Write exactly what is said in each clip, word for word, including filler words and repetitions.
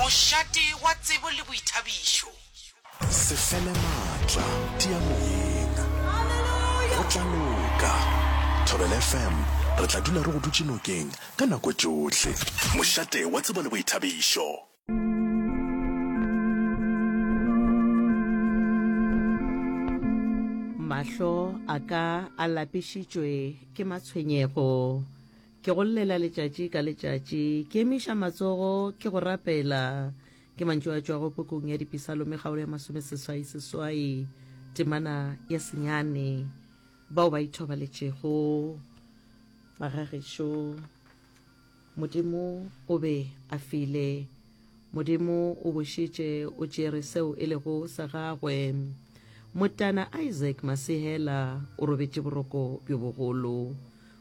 mošate wa tsebo le boithabišo se fele maatla tia moyeng go tla loka Thobela F M re tla dula re go dutse nokeng ka nako tsohle mošate wa tsebo le boithabišo. Mahlo a ka a lapišitšwe ke matshwenyego ke go llela letšatši ka letšatši ke emiša matsogo ke go rapela ke mantšu a tšwa go pokong ya dipisalo megaulo ya masome seswai seswai temana ya senyane bao ba ithobaletšego magagešo modimo o be a file modimo o bošitše o tšere seo e lego sa gagwe motana Isaac Masihela o robetše boroko bjo bogolo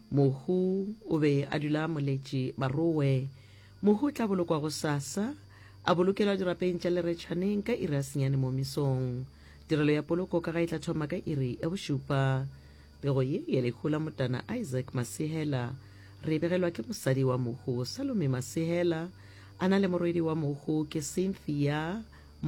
mohu o be a dula moletše barowe mohu tla bolokwa go sasa a bolokelwa dirapeng tša leretšaneng ka iri ya senyane mo mesong tirelo ya poloko ka ga e tla thoma ka iri ya bošupa pego ye ya lekgola motana Isaac Masihela re begelwa ke mosadi wa mohu Salome Masihela a na le morwedi wa mohu ke Cynthia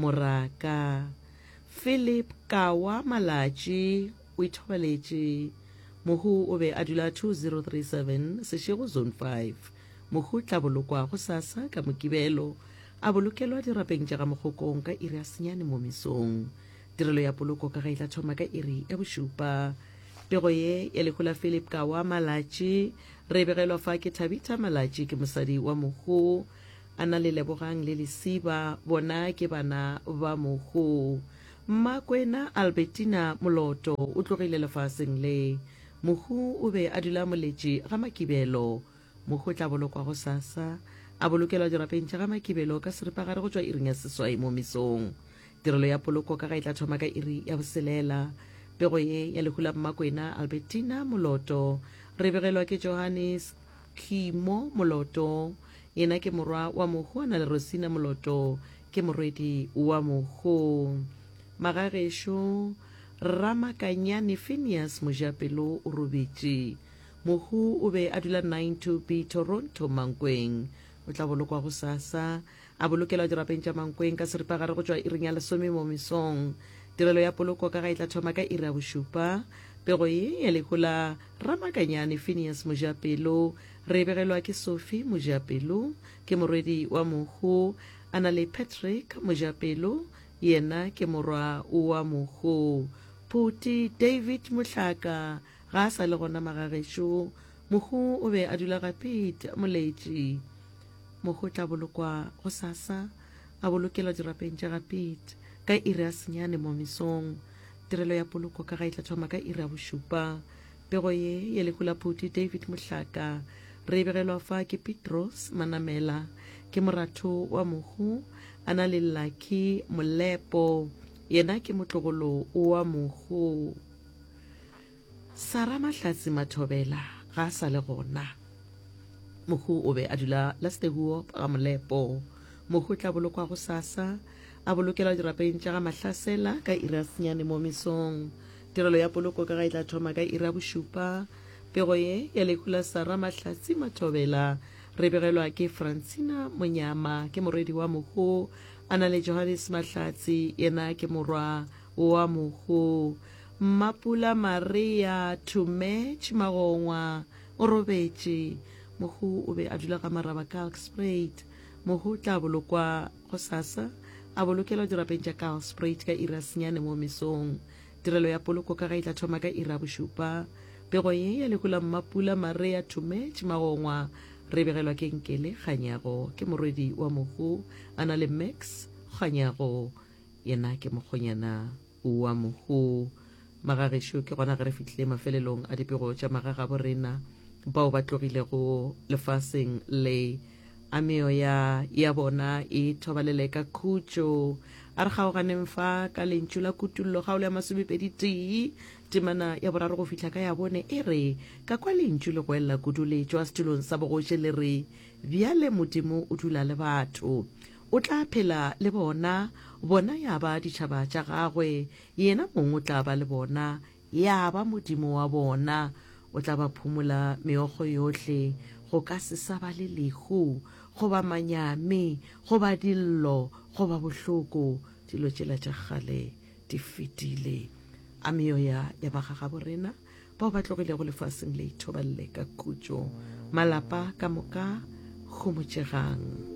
Moraka Philip Kawa Malatši o ithobaletše mohu o be a dula two zero three seven Seshego Zone five mohu tla bolokwa go sasa ka mokibelo a bolokelwa dirapeng tša ga mogokong ka iri ya senyane mo mesong tirelo ya poloko ka ga e tla thoma ka iri ya bošupa pego ye ya legola Philip Kawa Malatši re begelwa fa ke Tabitha Malatši ke mosadi wa mohu a na le lebogang le lesiba bona ke bana ba mohu Mmakwena Albertina Moloto o tlogile lefaseng le mohu o be a dula moletše ga makibelo mohu tla bolokwa go sasa a bolokelwa dirapeng tša ga makibelo ka seripagare go tšwa iring ya seswai mo mesong tirelo ya poloko ka ga e tla thoma ka iri ya boselela pego ye ya lehula Mmakwena Albertina Moloto re begelwa ke Johannes Kimo Moloto yena ke morwa wa mohu a na le Rosina Moloto ke morwedi wa mohu magagešo Ramakanyane Phineas Mojapelo o robetše mohu o be a dula nine two B Toronto Mankweng o tla bolokwa go sasa a bolokelwa dirapeng tša Mankweng ka seripagare go tšwa iring ya lesome mo mesong tirelo ya poloko ka ga e tla thoma ka iri ya bošupa pego ye ya legola Ramakanyane Phineas Mojapelo re begelwa ke Sophie Mojapelo ke morwedi wa mohu a na le Patrick Mojapelo yena ke morwa wa mohu Puti David Mohlaka ga a sa le gona magagešo mohu o be a dula gapete moletši mohu tla bolokwa go sasa a bolokelwa dirapeng tša gapete ka iri ya senyane mo mesong tirelo ya poloko ka ga e tla thoma ka iri ya bošupa pego ye ya legola Puti David Mohlaka re begelwa fa ke Petros Manamela ke moratho wa mohu a na le Lucky Molepo yena ke motlogolo wa mohu Sara Mahlatsi Mathobela ga a sa le gona mohu o be a dula Lastehuo ga Molepo mohu tla bolokwa go sasa a bolokelwa dirapeng tša ga Mahlasela ka iri ya senyane mo mesong tirelo ya poloko ka ga e tla thoma ka iri ya bošupa pego ye ya lekula Sara Mahlatsi Mathobela re begelwa ke Francina Monyama ke morwedi wa mohu a na le Johannes Mahlatsi yena ke morwa wa mohu Mapula Maria Thume Chimagongwa o robetše mohu o be a dula ga Maraba Kalkspruit mohu tla bolokwa go sasa a bolokelwa dirapeng tša Kalkspruit ka iri ya senyane mo mesong tirelo ya poloko ka ga e tla thoma ka iri ya bošupa pego ye ya legola Mapula Maria Thume Chimagongwa re begelwa ke Nkele Kganyago ke morwedi wa mohu a na le Max Kganyago yena ke mokgonyana wa mohu magagešo ke gona ge re fihlile mafelelong a dipego tša magaga borena bao ba tlogilego lefaseng le a meo ya ya bona e thobalele ka khutšo a re kgaoganeng fa ka lentšu la kutullo kgaolo ya masomepedi tee temana ya boraro go fihla ka ya bone e re ka kwa lentšu le go elela kuduletšo a setulong sa bogoše le re bjale modimo o dula le batho o tla phela le bona bona ya ba ditšhaba tša gagwe yena mongwe o tla ba le bona ya ba modimo wa bona o tla ba phumola meokgo yohle go ka se sa ba le lehu goba manyame goba dillo goba bohloko dilo tšela tša kgale di fetile a meoya ya bagaga borena bao ba tlogilego lefaseng le ithoballe ka khutšo malapa ka moka go motšegang.